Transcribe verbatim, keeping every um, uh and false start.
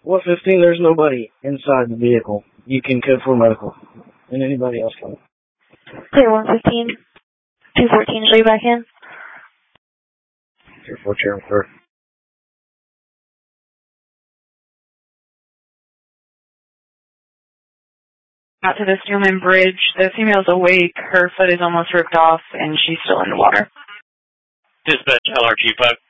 one fifteen, there's nobody inside the vehicle. You can code for medical. And anybody else can. Clear one fifteen. two fourteen, show you back in. Clear four, chair third. Out to the Steelman Bridge. The female's awake. Her foot is almost ripped off, and she's still in the water. Dispatch L R G five.